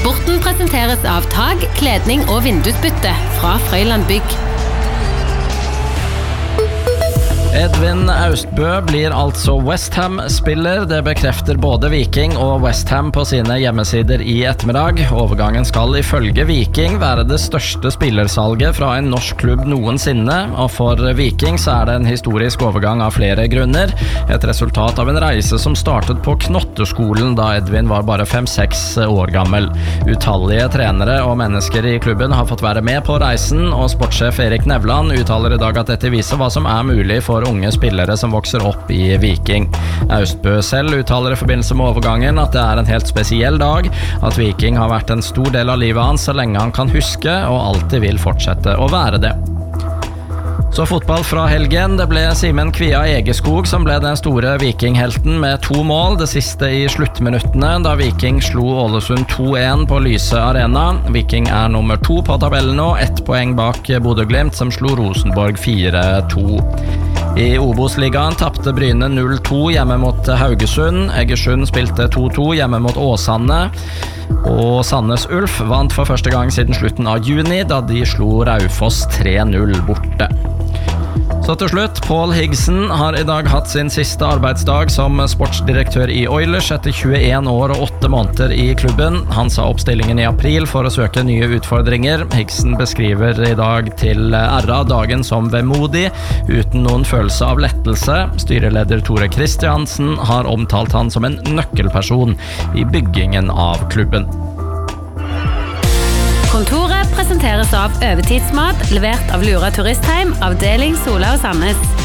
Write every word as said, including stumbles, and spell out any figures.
Sporten presenteres av tag, kledning og vindusbytte fra Frøyland Bygg. Edvin Austbø blir altså West Ham-spiller. Det bekrefter både Viking og West Ham på sine hjemmesider i ettermiddag. Overgangen skal ifølge Viking være det største spillersalget fra en norsk klubb noensinne, og for Viking så er det en historisk overgang av flere grunner. Et resultat av en reise som startet på Knotteskolen da Edvin var bare fem-seks år gammel. Utallige trenere og mennesker i klubben har fått være med på reisen, og sportssjef Erik Nevland uttaler i dag at dette viser hva som er mulig for unge spillere som vokser opp i Viking. Austbø selv uttaler i forbindelse med overgangen at det er en helt spesiell dag, at Viking har vært en stor del av livet hans så lenge han kan huske, og alltid vil fortsette å være det. Så fotball fra helgen. Det ble Simen Kvia Egeskog som ble den store Viking-helten med to mål, det siste i sluttminuttene, da Viking slo Ålesund to en på Lyse Arena. Viking er nummer to på tabellen nå, ett poeng bak Bodø/Glimt som slo Rosenborg fire to. I Obos-ligaen tappte Bryne null to hjemme mot Haugesund. Egersund spilte to to hjemme mot Åsane. Og Sandnes Ulf vant for første gang siden slutten av juni, da de slo Raufoss tre null borte. Så til slutt, Paul Higson har i dag hatt sin siste arbeidsdag som sportsdirektør i Oilers etter tjueen år og åtte måneder i klubben. Han sa opp stillingen i april for å søke nye utfordringer. Higson beskriver i dag til R A dagen som vemodig, uten noen følelse av lettelse. Styreleder Tore Kristiansen har omtalt han som en nøkkelperson i byggingen av klubben. Kontoret presenteres av Overtidsmat, levert av Lura Turistheim, avdeling Sola og Sandnes.